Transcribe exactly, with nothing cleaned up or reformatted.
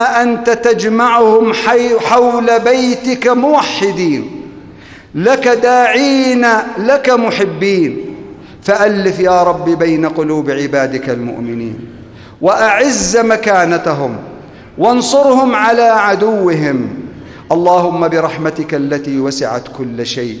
أنت تجمعهم حول بيتك موحدين لك داعين لك محبين، فألف يا رب بين قلوب عبادك المؤمنين، وأعز مكانتهم وانصرهم على عدوهم. اللهم برحمتك التي وسعت كل شيء